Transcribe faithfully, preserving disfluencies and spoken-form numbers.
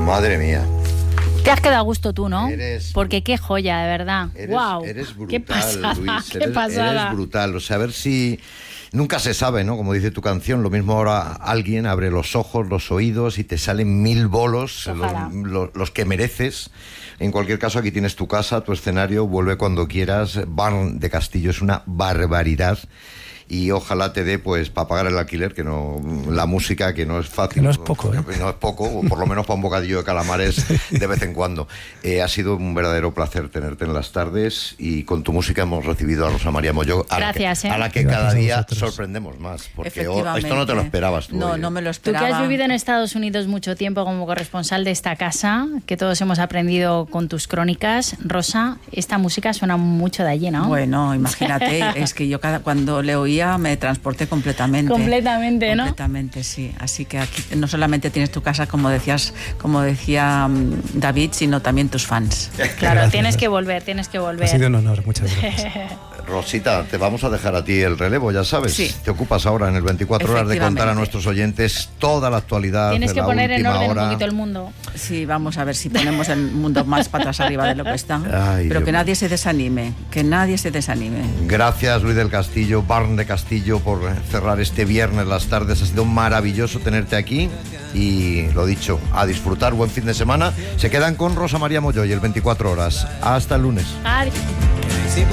Madre mía. Te has quedado a gusto tú, ¿no? Eres, Porque qué joya, de verdad. Eres, Wow. Eres brutal, qué pasada, Luis. Qué Eres, pasada. Eres brutal. O sea, a ver si... Nunca se sabe, ¿no? Como dice tu canción, lo mismo ahora alguien abre los ojos, los oídos y te salen mil bolos, los, los, los que mereces. En cualquier caso, aquí tienes tu casa, tu escenario, vuelve cuando quieras. Barn de Castillo es una barbaridad. Y ojalá te dé, pues, para pagar el alquiler, que no, la música, que no es fácil. Que no es poco, ¿eh? No es poco, o por lo menos para un bocadillo de calamares de vez en cuando. Eh, ha sido un verdadero placer tenerte en las tardes y con tu música hemos recibido a Rosa María Molló, a Gracias, la que, ¿eh? a la que Gracias cada día vosotros. sorprendemos más, porque oh, esto no te lo esperabas tú. No, oye. no me lo Tú esperaba. que has vivido en Estados Unidos mucho tiempo como corresponsal de esta casa, que todos hemos aprendido con tus crónicas, Rosa, esta música suena mucho de allí, ¿no? Bueno, imagínate, es que yo cada, cuando le oía me transporté completamente. Completamente, ¿no? Completamente, sí. Así que aquí no solamente tienes tu casa, como decías, como decía um, David, sino también tus fans. Claro, Gracias. tienes que volver, tienes que volver. Ha sido un honor, muchas gracias. Rosita, te vamos a dejar a ti el relevo, ya sabes. Sí. Te ocupas ahora en el veinticuatro horas de contar a Efectivamente. nuestros oyentes toda la actualidad Tienes de que la poner en última orden hora. un poquito el mundo. Sí, vamos a ver si ponemos el mundo más patas arriba de lo que está. Ay, Pero Dios que mío. nadie se desanime, que nadie se desanime. Gracias, Luis del Castillo, Barn de Castillo, por cerrar este viernes las tardes. Ha sido maravilloso tenerte aquí y, lo dicho, a disfrutar, buen fin de semana. Se quedan con Rosa María Molló y el veinticuatro horas. Hasta el lunes. Adiós.